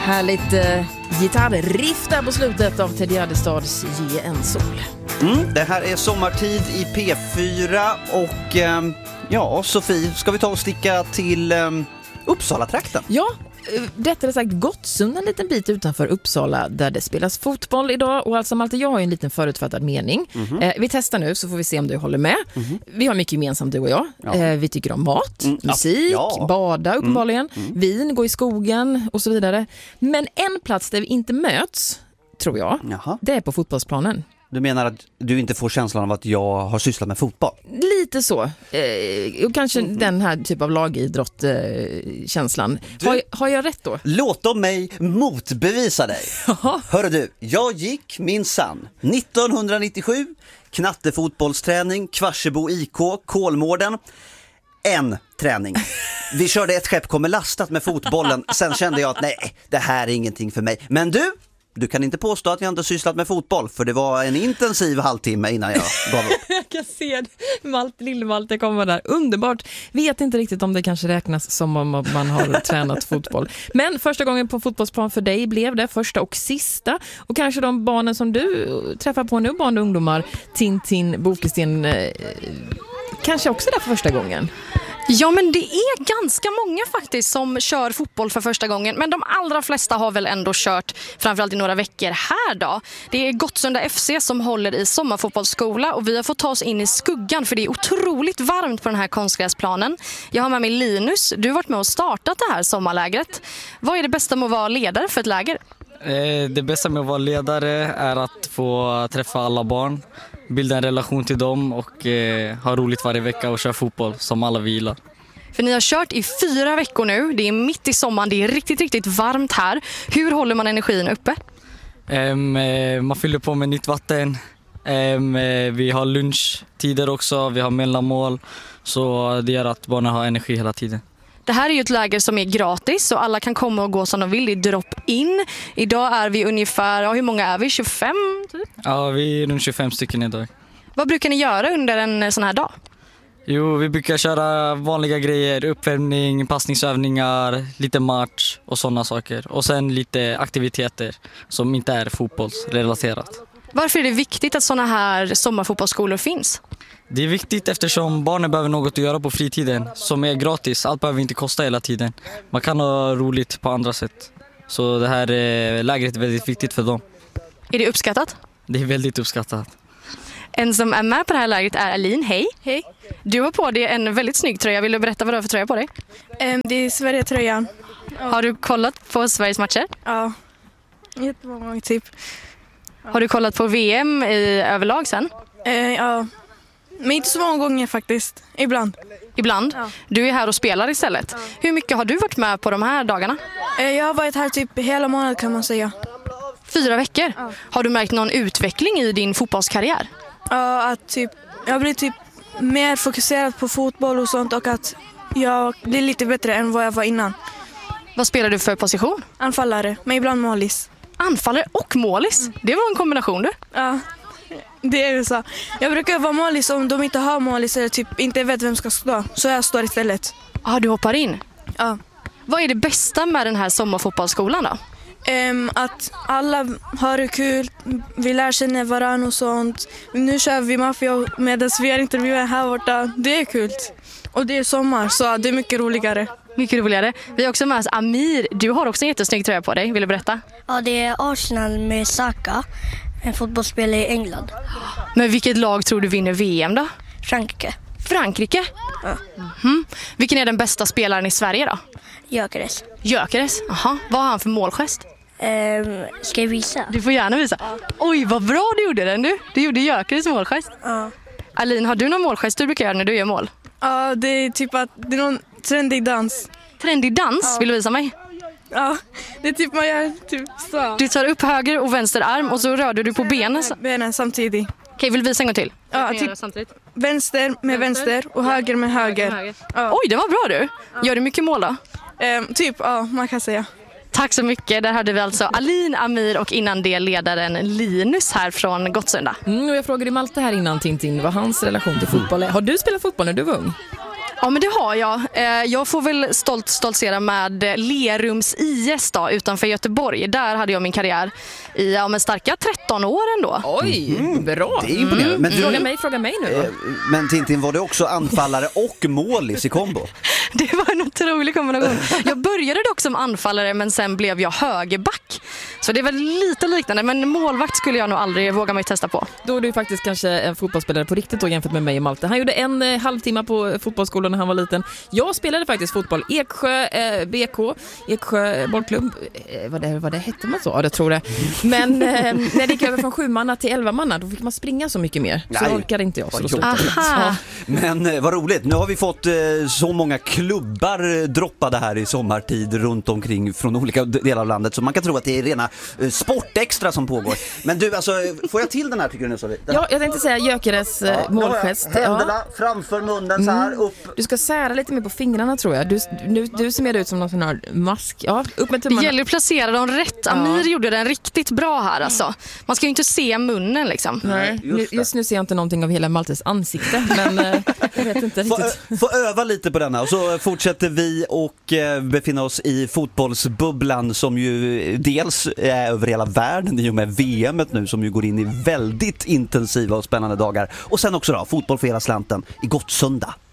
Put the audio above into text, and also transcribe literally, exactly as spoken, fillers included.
Härligt eh, gitarriff där på slutet av Ted Gärdestads Ge en sol. Mm, det här är sommartid i P fyra och eh, ja, Sofie, ska vi ta och sticka till eh, Uppsala-trakten? Ja, rättare sagt Gottsunda, en liten bit utanför Uppsala där det spelas fotboll idag. Och alltså Malte, jag har ju en liten förutfattad mening. Mm-hmm. eh, Vi testar nu så får vi se om du håller med. Mm-hmm. Vi har mycket gemensamt, du och jag. ja. eh, Vi tycker om mat, mm, musik, ja. bada uppenbarligen, mm. Mm. vin, gå i skogen och så vidare. Men en plats där vi inte möts, tror jag, Jaha. det är på fotbollsplanen. Du menar att du inte får känslan av att jag har sysslat med fotboll? Lite så. Eh, och kanske mm. den här typ av lagidrott-känslan. Eh, har, har jag rätt då? Låt mig motbevisa dig. Hörru du, jag gick minsann nittonhundranittiosju, knattefotbollsträning, Kvarsebo I K, Kolmården. En träning. Vi körde ett skepp kommer lastat med fotbollen. Sen kände jag att nej, det här är ingenting för mig. Men du... Du kan inte påstå att jag inte sysslat med fotboll, för det var en intensiv halvtimme innan jag gav upp. Jag kan se det. Malte, Lille-Malte kommer där. Underbart. Vet inte riktigt om det kanske räknas som om man har tränat fotboll. Men första gången på fotbollsplan för dig blev det första och sista. Och kanske de barnen som du träffar på nu, barn och ungdomar, Tintin, Bokesten, eh, kanske också där för första gången. Ja, men det är ganska många faktiskt som kör fotboll för första gången. Men de allra flesta har väl ändå kört framförallt i några veckor här då. Det är Gottsunda F C som håller i sommarfotbollsskola och vi har fått ta oss in i skuggan för det är otroligt varmt på den här konstgräsplanen. Jag har med mig Linus, du har varit med och startat det här sommarlägret. Vad är det bästa med att vara ledare för ett läger? Det bästa med att vara ledare är att få träffa alla barn, bilda en relation till dem och eh, ha roligt varje vecka och köra fotboll som alla vilar. För ni har kört i fyra veckor nu, det är mitt i sommaren, det är riktigt, riktigt varmt här. Hur håller man energin uppe? Um, eh, man fyller på med nytt vatten, um, eh, vi har lunchtider också, vi har mellanmål, så det gör att barnen har energi hela tiden. Det här är ju ett läger som är gratis så alla kan komma och gå som de vill i drop-in. Idag är vi ungefär, ja, hur många är vi? tjugofem typ? Ja, vi är runt tjugofem stycken idag. Vad brukar ni göra under en sån här dag? Jo, vi brukar köra vanliga grejer, uppvärmning, passningsövningar, lite match och sådana saker. Och sen lite aktiviteter som inte är fotbollsrelaterat. Varför är det viktigt att såna här sommarfotbollsskolor finns? Det är viktigt eftersom barnen behöver något att göra på fritiden som är gratis. Allt behöver inte kosta hela tiden. Man kan ha roligt på andra sätt. Så det här lägret är väldigt viktigt för dem. Är det uppskattat? Det är väldigt uppskattat. En som är med på det här lägret är Aline. Hej. Hej. Du har på dig en väldigt snygg tröja. Vill du berätta vad du har för tröja på dig? Um, det är Sverige-tröjan. Ja. Har du kollat på Sveriges matcher? Ja, jättemånga typ. Ja. Har du kollat på V M i överlag sen? Uh, ja. Men inte så många gånger faktiskt. Ibland. Ibland? Ja. Du är här och spelar istället. Ja. Hur mycket har du varit med på de här dagarna? Jag har varit här typ hela månaden kan man säga. Fyra veckor? Ja. Har du märkt någon utveckling i din fotbollskarriär? Ja, att typ, jag blir typ mer fokuserad på fotboll och sånt och att jag blir lite bättre än vad jag var innan. Vad spelar du för position? Anfallare, men ibland målis. Anfallare och målis? Mm. Det var en kombination du? Ja. Det är ju så. Jag brukar vara målis om de inte har målis eller typ inte vet vem ska stå. Så jag står istället. Ja, ah, du hoppar in? Ja. Vad är det bästa med den här sommarfotbollsskolan då? Um, att alla har det kul. Vi lär känna varandra och sånt. Nu kör vi maffia medan vi är intervjuer här borta. Det är kul. Och det är sommar så det är mycket roligare. Mycket roligare. Vi har också med oss Amir. Du har också en jättesnygg tröja på dig. Vill du berätta? Ja, det är Arsenal med Saka. En fotbollsspelare i England. Men vilket lag tror du vinner V M då? Frankrike. Frankrike? Ja. Mm-hmm. Vilken är den bästa spelaren i Sverige då? Gyökeres. Gyökeres? Aha. Vad har han för målgest? Um, ska jag visa? Du får gärna visa. Ja. Oj, vad bra du gjorde den du. Du gjorde Gyökeres målgest. Ja. Aline, har du någon målgest du brukar göra när du gör mål? Ja, det är typ att det är någon trendig dans. Trendig dans? Ja. Vill du visa mig? Ja, det är typ man gör typ så. Du tar upp höger och vänster arm och så rör du på benen. Benen samtidigt. Okej, vill du visa en gång till? Ja, typ vänster med vänster, vänster och höger med höger. höger. Ja. Oj, det var bra du. Gör du mycket mål då? Um, typ, ja, man kan säga. Tack så mycket. Där hade vi alltså Aline, Amir och innan det ledaren Linus här från Gottsunda. Mm, och jag frågade Malte här innan Tintin vad hans relation till fotboll är. Har du spelat fotboll när du var ung? Ja, men det har jag. Jag får väl stolt stoltsera med Lerums I S då, utanför Göteborg. Där hade jag min karriär i ja, men starka tretton år ändå. Oj, mm. bra. Det är imponerande. Mm. Men du, fråga mig, fråga mig nu då. Men Tintin, var du också anfallare och målis i kombo? Det var en otrolig kombination. Jag började dock som anfallare, men sen blev jag högerback. Så det var lite liknande, men målvakt skulle jag nog aldrig våga mig testa på. Då är du faktiskt kanske en fotbollsspelare på riktigt då, jämfört med mig och Malte. Han gjorde en eh, halvtimme på fotbollsskolan när han var liten. Jag spelade faktiskt fotboll. Eksjö eh, B K, Eksjö bollklubb. Eh, vad, det, vad det hette man så? Ja, det tror jag. Men eh, när det gick över från sju manna till elva manna, då fick man springa så mycket mer. Så Nej. orkade inte jag. Så då Aha. Men eh, vad roligt, nu har vi fått eh, så många klubbar eh, droppade här i sommartid runt omkring från olika delar av landet, så man kan tro att det är rena eh, sportextra som pågår. Men du, alltså, får jag till den här tycker du nu? Så vi, Ja, jag tänkte säga Jökeres eh, ja, målgest. händerna Ja. framför munnen så här, upp. Du ska sära lite mer på fingrarna tror jag. Du, du, du ser mer ut som någon sån här mask. Ja, upp med Det tummarna. gäller att placera dem rätt. Amir gjorde den riktigt bra här alltså. Man ska ju inte se munnen liksom. Nej, just just, det. just nu ser jag inte någonting av hela Maltes ansikte, men eh, jag vet inte Få, riktigt. ö- få öva lite på denna och så fortsätter vi och eh, befinna oss i fotbollsbubblan som ju dels är över hela världen i och med V M nu som ju går in i väldigt intensiva och spännande dagar. Och sen också då, fotboll för hela slanten i Gottsunda.